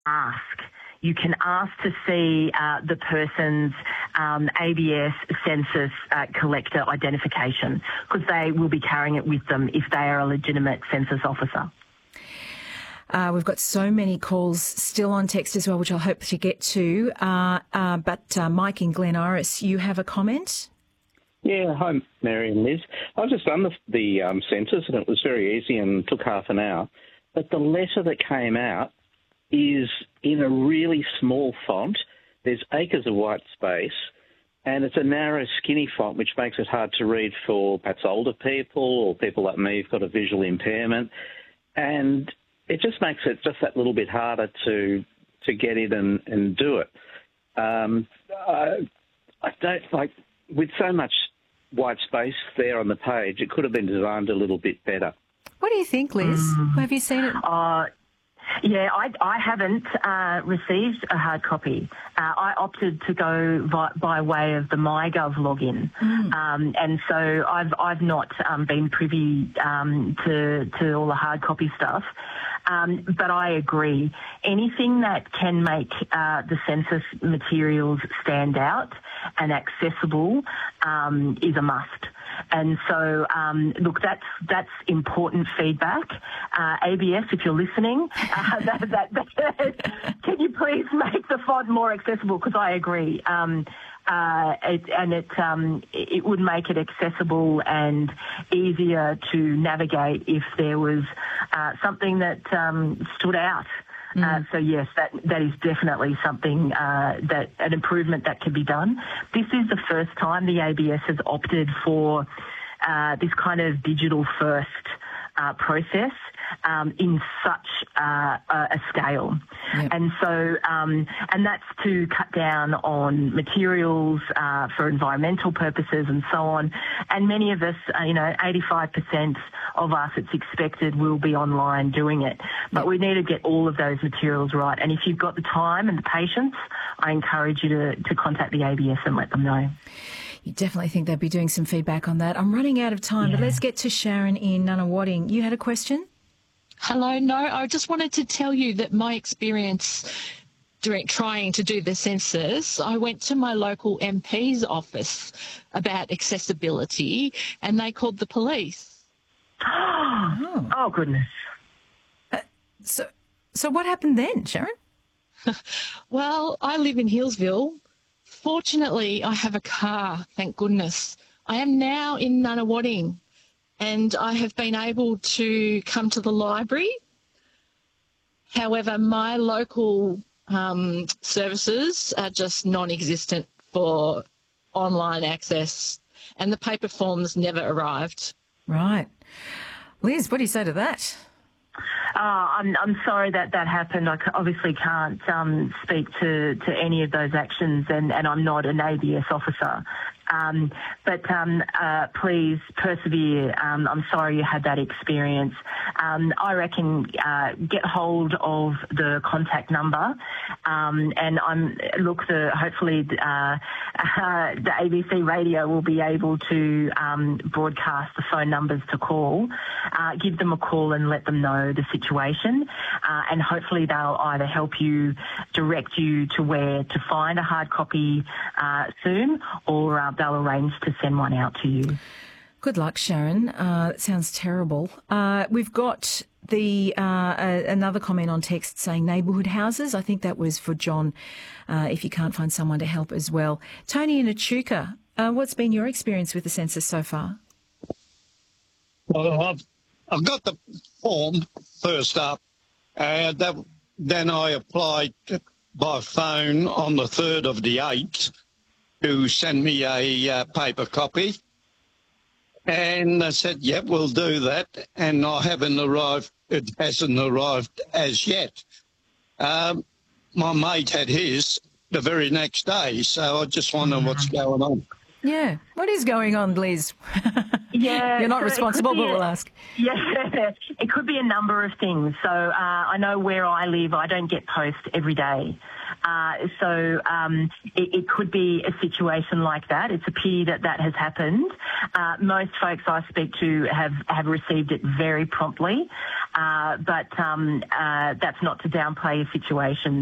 ask. You can ask to see the person's ABS census collector identification, because they will be carrying it with them if they are a legitimate census officer. We've got so many calls still on text as well, which I'll hope to get to. But Mike in Glen Iris, you have a comment? Yeah, hi, Mary and Liz. I've just done the census, and it was very easy and took half an hour. But the letter that came out is in a really small font. There's acres of white space, and it's a narrow, skinny font, which makes it hard to read for perhaps older people or people like me who've got a visual impairment. And it just makes it just that little bit harder to get in and do it. I don't like, with so much white space there on the page, it could have been designed a little bit better. What do you think, Liz? Have you seen it? Yeah, I haven't received a hard copy. I opted to go by way of the MyGov login, and so I've not been privy to all the hard copy stuff. But I agree. Anything that can make the census materials stand out and accessible is a must. And so, look, that's important feedback. ABS, if you're listening, can you please make the font more accessible? Because I agree. It would make it accessible and easier to navigate if there was something that stood out. So yes, that is definitely something that an improvement that can be done. This is the first time the ABS has opted for this kind of digital first process in such a scale. Yep. And so, and that's to cut down on materials for environmental purposes and so on. And many of us, 85% of us, it's expected, will be online doing it. But we need to get all of those materials right. And if you've got the time and the patience, I encourage you to contact the ABS and let them know. You definitely think they'd be doing some feedback on that. I'm running out of time, but let's get to Sharon in Nunawading. You had a question? Hello. No, I just wanted to tell you that my experience trying to do the census, I went to my local MP's office about accessibility, and they called the police. Oh goodness. So what happened then, Sharon? Well, I live in Hillsville. Fortunately, I have a car, thank goodness. I am now in Nunawading, and I have been able to come to the library. However, my local services are just non-existent for online access, and the paper forms never arrived. Right. Liz, what do you say to that? I'm sorry that happened. I obviously can't speak to any of those actions, and I'm not an ABS officer. But please persevere. I'm sorry you had that experience. I reckon get hold of the contact number, and hopefully the ABC radio will be able to broadcast the phone numbers to call. Give them a call and let them know the situation, and hopefully they'll either help you, direct you to where to find a hard copy soon, or they'll arrange to send one out to you. Good luck, Sharon. That sounds terrible. We've got another comment on text saying neighbourhood houses. I think that was for John, if you can't find someone to help as well. Tony in Echuca, what's been your experience with the census so far? Well, I've got the form first up, and then I applied by phone on the 3rd of the 8th to send me a paper copy. And I said, yep, we'll do that. And I haven't arrived. It hasn't arrived as yet. My mate had his the very next day, so I just wonder what's going on. Yeah. What is going on, Liz? Yeah, You're not so responsible, but we'll ask. Yeah, it could be a number of things. So I know where I live, I don't get post every day. It could be a situation like that. It's a pity that has happened. Most folks I speak to have received it very promptly, but that's not to downplay a situation.